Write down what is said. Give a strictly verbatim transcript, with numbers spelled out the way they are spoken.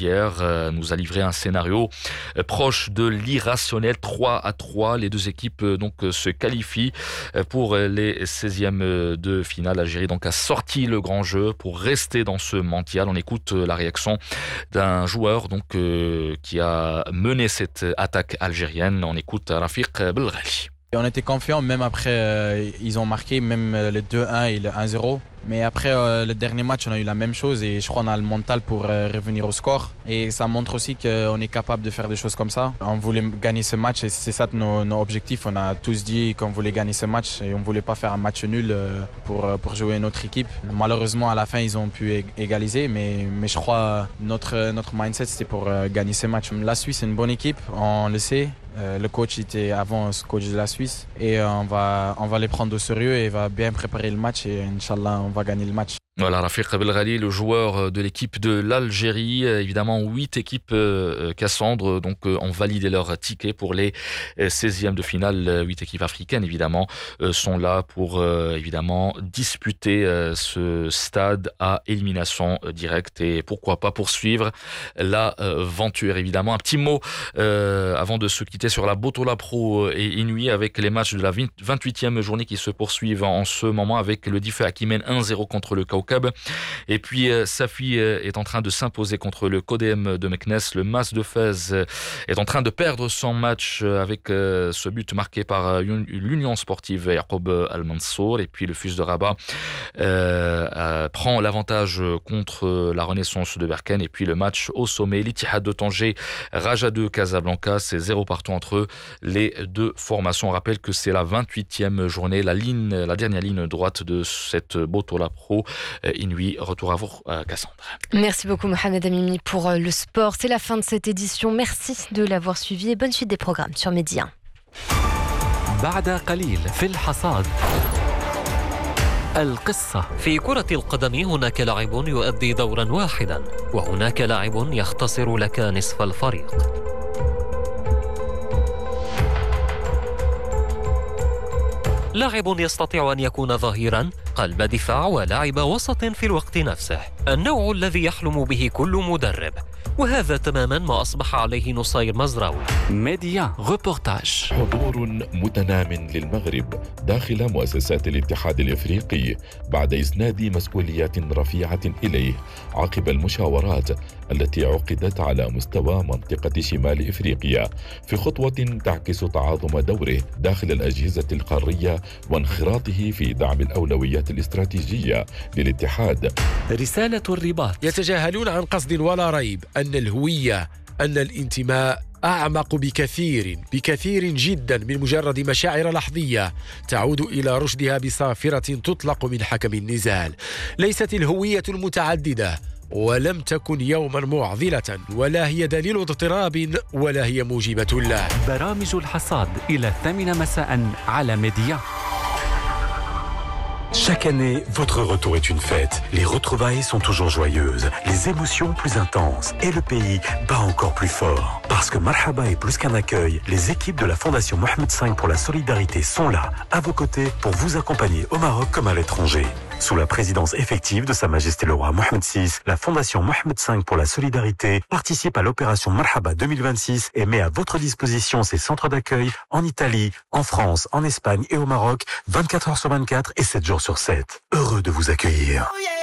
hier euh, nous a livré un scénario euh, proche de l'irrationnel. Trois à trois, les deux équipes euh, donc euh, se qualifient euh, pour les seizièmes de finale. L'Algérie donc a sorti le grand jeu pour rester dans ce mondial. On écoute euh, la réaction d'un joueur donc euh, qui a mené cette attaque algérienne. On écoute Rafiq Belghali. On était confiants, même après euh, ils ont marqué même le deux un et le un zéro. Mais après euh, le dernier match, on a eu la même chose et je crois qu'on a le mental pour euh, revenir au score. Et ça montre aussi qu'on est capable de faire des choses comme ça. On voulait gagner ce match et c'est ça nos, nos objectifs. On a tous dit qu'on voulait gagner ce match et on ne voulait pas faire un match nul euh, pour, pour jouer notre équipe. Malheureusement, à la fin, ils ont pu égaliser, mais, mais je crois notre, notre mindset, c'était pour euh, gagner ce match. La Suisse, c'est une bonne équipe, on le sait. Euh, le coach était avant ce coach de la Suisse et euh, on, va, on va les prendre au sérieux et va bien préparer le match et Inch'Allah on va gagner le match. Voilà, Rafiq Belghali, le joueur de l'équipe de l'Algérie. Évidemment, huit équipes euh, Cassandre donc euh, ont validé leur ticket pour les euh, seizièmes de finale. Huit équipes africaines, évidemment, euh, sont là pour euh, évidemment disputer euh, ce stade à élimination euh, directe et pourquoi pas poursuivre l'aventure. Évidemment, un petit mot euh, avant de se quitter sur la Botola Pro et Inouï avec les matchs de la vingt-huitième journée qui se poursuivent en ce moment avec le Diffé qui mène un zéro contre le Kaukab. Et puis euh, Safi euh, est en train de s'imposer contre le Codem de Meknes. Le Mas de Fès euh, est en train de perdre son match euh, avec euh, ce but marqué par euh, l'Union sportive Yacoub Al-Mansour. Et puis le Fus de Rabat euh, euh, prend l'avantage contre la Renaissance de Berkane. Et puis le match au sommet, l'Ittihad de Tanger, Raja de Casablanca, c'est zéro partout entre les deux formations. On rappelle que c'est la vingt-huitième journée, la ligne, la dernière ligne droite de cette Botola Pro. Inouï, retour à vous, Cassandre. Merci beaucoup Mohamed Amimi pour le sport. C'est la fin de cette édition. Merci de l'avoir suivi et bonne suite des programmes sur Média. بعد قليل في الحصاد القصة. في كرة القدم هناك لاعب يؤدي دورا واحدا وهناك لاعب يختصر لك نصف الفريق. لاعب يستطيع أن يكون ظهيراً، قلب دفاع ولاعب وسط في الوقت نفسه، النوع الذي يحلم به كل مدرب، وهذا تماماً ما أصبح عليه نصير مزراوي. ميديا ريبورتاج. حضور متنام للمغرب داخل مؤسسات الاتحاد الإفريقي بعد إسناد مسؤوليات رفيعة إليه عقب المشاورات التي عقدت على مستوى منطقة شمال إفريقيا في خطوة تعكس تعاظم دوره داخل الأجهزة القارية وانخراطه في دعم الأولويات الاستراتيجية للاتحاد. رسالة الرباط. يتجاهلون عن قصد ولا ريب أن الهوية، أن الانتماء أعمق بكثير بكثير جدا من مجرد مشاعر لحظية تعود إلى رشدها بصافرة تطلق من حكم النزال. ليست الهوية المتعددة ولم تكن يوما معضلة ولا هي دليل اضطراب ولا هي موجبة له. برامج الحصاد إلى الثامنة مساء على ميديا. Chaque année, votre retour est une fête. Les retrouvailles sont toujours joyeuses, les émotions plus intenses et le pays bat encore plus fort. Parce que Marhaba est plus qu'un accueil, les équipes de la Fondation Mohamed cinq pour la solidarité sont là, à vos côtés, pour vous accompagner au Maroc comme à l'étranger. Sous la présidence effective de Sa Majesté le Roi Mohamed six, la Fondation Mohamed cinq pour la solidarité participe à l'opération Marhaba deux mille vingt-six et met à votre disposition ses centres d'accueil en Italie, en France, en Espagne et au Maroc, vingt-quatre heures sur vingt-quatre et sept jours sur sept. Heureux de vous accueillir.